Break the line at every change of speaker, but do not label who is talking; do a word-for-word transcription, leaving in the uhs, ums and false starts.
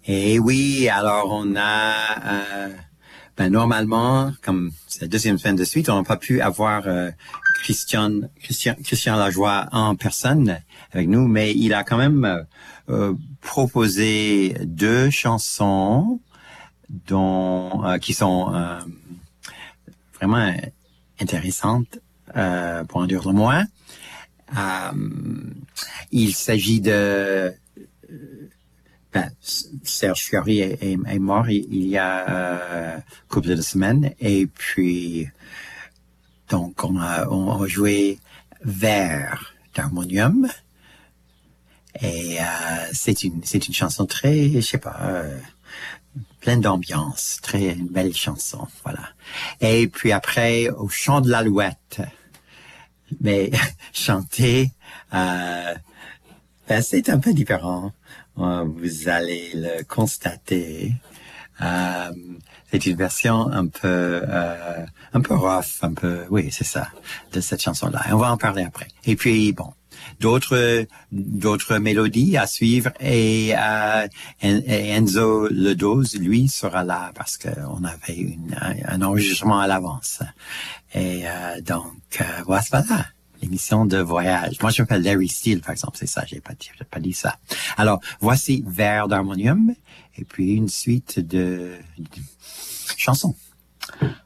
Et oui, alors on a, euh, ben normalement, comme c'est la deuxième semaine de suite, on n'a pas pu avoir euh, Christian, Christian, Christian Lajoie en personne avec nous, mais il a quand même euh, proposé deux chansons dont euh, qui sont euh, vraiment intéressantes euh, pour en dire le moins. Euh, il s'agit de Ben, Serge Fiori est, est, est mort il, il y a euh, couple de semaines et puis donc on a on a joué Vers d'harmonium et euh, c'est une c'est une chanson très je sais pas euh, pleine d'ambiance, très une belle chanson, voilà. Et puis après au chant de l'alouette, mais chanter euh, ben, c'est un peu différent. Euh, vous allez le constater. Euh, c'est une version un peu, euh, un peu rough, un peu, oui, c'est ça, de cette chanson-là. Et on va en parler après. Et puis, bon, d'autres, d'autres mélodies à suivre et, euh, et Enzo Ledoz, lui, sera là parce qu'on avait une, un, un enregistrement à l'avance. Et euh, donc, euh, voilà. L'émission de voyage. Moi, je m'appelle Larry Steele, par exemple. C'est ça, j'ai pas, j'ai pas dit ça. Alors, voici Vers d'harmonium et puis une suite de, de chansons.